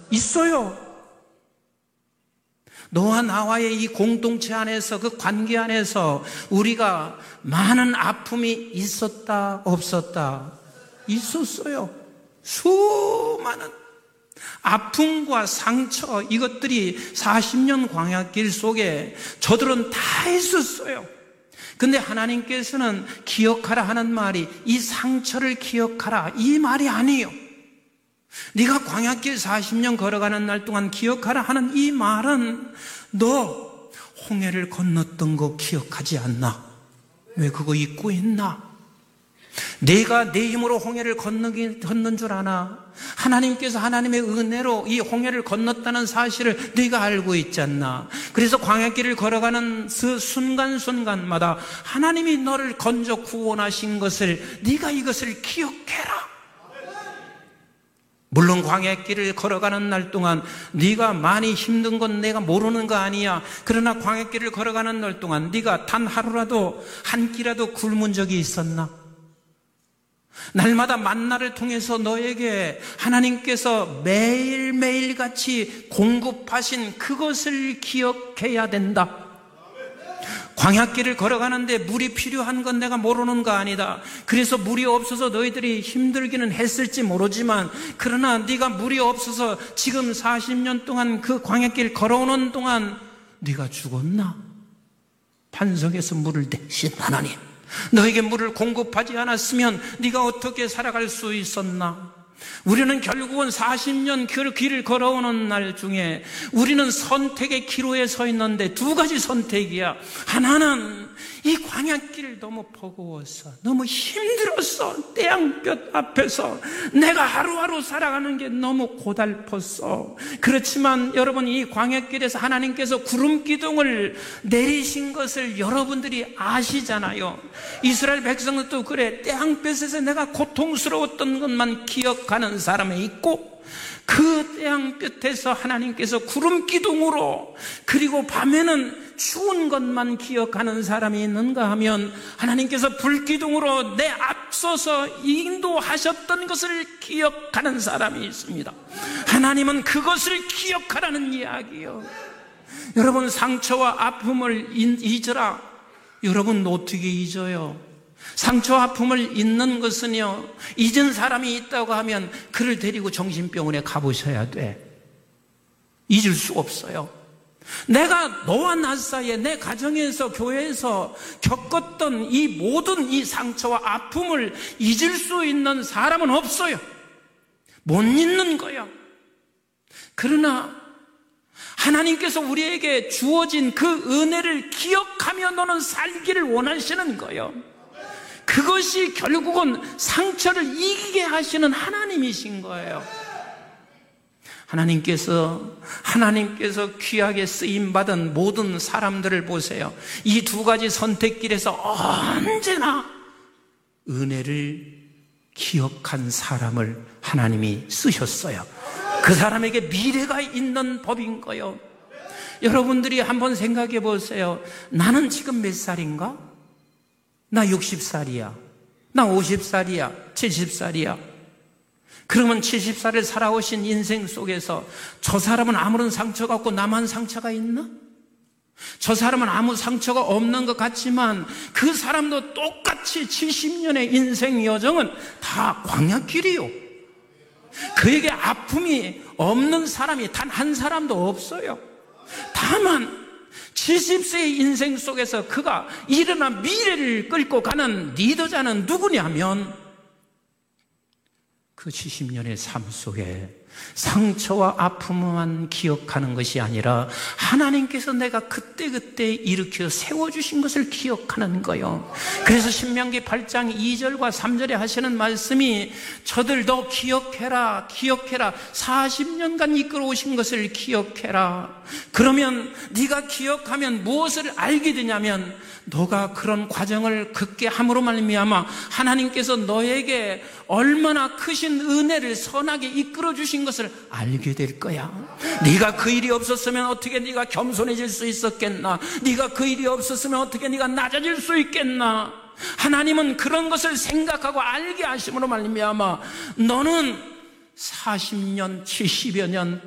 있어요. 너와 나와의 이 공동체 안에서, 그 관계 안에서 우리가 많은 아픔이 있었다, 없었다? 있었어요. 수많은 아픔과 상처, 이것들이 40년 광야길 속에 저들은 다 있었어요. 근데 하나님께서는 기억하라 하는 말이 이 상처를 기억하라, 이 말이 아니에요. 네가 광야길 40년 걸어가는 날 동안 기억하라 하는 이 말은 너 홍해를 건넜던 거 기억하지 않나? 왜 그거 잊고 있나? 내가 내 힘으로 홍해를 건넌 줄 아나? 하나님께서 하나님의 은혜로 이 홍해를 건넜다는 사실을 네가 알고 있지 않나? 그래서 광야길을 걸어가는 그 순간순간마다 하나님이 너를 건져 구원하신 것을, 네가 이것을 기억해라. 물론 광야길을 걸어가는 날 동안 네가 많이 힘든 건 내가 모르는 거 아니야. 그러나 광야길을 걸어가는 날 동안 네가 단 하루라도 한 끼라도 굶은 적이 있었나? 날마다 만나를 통해서 너에게 하나님께서 매일매일 같이 공급하신 그것을 기억해야 된다. 광야길을 걸어가는데 물이 필요한 건 내가 모르는 거 아니다. 그래서 물이 없어서 너희들이 힘들기는 했을지 모르지만, 그러나 네가 물이 없어서 지금 40년 동안 그 광야길 걸어오는 동안 네가 죽었나? 반석에서 물을 대신 하나님, 너에게 물을 공급하지 않았으면 네가 어떻게 살아갈 수 있었나? 우리는 결국은 40년 그 길을 걸어오는 날 중에 우리는 선택의 기로에 서 있는데 두 가지 선택이야. 하나는 이 광야길을 너무 버거웠어, 너무 힘들었어, 태양볕 앞에서 내가 하루하루 살아가는 게 너무 고달팠어. 그렇지만 여러분, 이 광야길에서 하나님께서 구름 기둥을 내리신 것을 여러분들이 아시잖아요. 이스라엘 백성들도 그래. 태양볕에서 내가 고통스러웠던 것만 기억하는 사람이 있고, 그 태양볕에서 하나님께서 구름 기둥으로, 그리고 밤에는 추운 것만 기억하는 사람이 있는가 하면 하나님께서 불기둥으로 내 앞서서 인도하셨던 것을 기억하는 사람이 있습니다. 하나님은 그것을 기억하라는 이야기예요. 여러분, 상처와 아픔을 잊으라. 여러분 어떻게 잊어요? 상처와 아픔을 잊는 것은요, 잊은 사람이 있다고 하면 그를 데리고 정신병원에 가보셔야 돼. 잊을 수 없어요. 내가 너와 나 사이에, 내 가정에서, 교회에서 겪었던 이 모든 이 상처와 아픔을 잊을 수 있는 사람은 없어요. 못 잊는 거야. 그러나 하나님께서 우리에게 주어진 그 은혜를 기억하며 너는 살기를 원하시는 거예요. 그것이 결국은 상처를 이기게 하시는 하나님이신 거예요. 하나님께서 귀하게 쓰임받은 모든 사람들을 보세요. 이 두 가지 선택길에서 언제나 은혜를 기억한 사람을 하나님이 쓰셨어요. 그 사람에게 미래가 있는 법인 거예요. 여러분들이 한번 생각해 보세요. 나는 지금 몇 살인가? 나 60살이야. 나 50살이야. 70살이야. 그러면 70살을 살아오신 인생 속에서 저 사람은 아무런 상처가 없고 나만 상처가 있나? 저 사람은 아무 상처가 없는 것 같지만 그 사람도 똑같이 70년의 인생 여정은 다 광야길이요. 그에게 아픔이 없는 사람이 단 한 사람도 없어요. 다만 70세의 인생 속에서 그가 일어나 미래를 끌고 가는 리더자는 누구냐면, 그 70년의 삶 속에 상처와 아픔만 기억하는 것이 아니라 하나님께서 내가 그때그때 일으켜 세워주신 것을 기억하는 거예요. 그래서 신명기 8장 2절과 3절에 하시는 말씀이, 저들 너 기억해라, 기억해라. 40년간 이끌어오신 것을 기억해라. 그러면 네가 기억하면 무엇을 알게 되냐면, 너가 그런 과정을 겪게 함으로 말미암아 하나님께서 너에게 얼마나 크신 은혜를 선하게 이끌어 주신 것을 알게 될 거야. 네가 그 일이 없었으면 어떻게 네가 겸손해질 수 있었겠나? 네가 그 일이 없었으면 어떻게 네가 낮아질 수 있겠나? 하나님은 그런 것을 생각하고 알게 하심으로 말미암아 너는 40년, 70여 년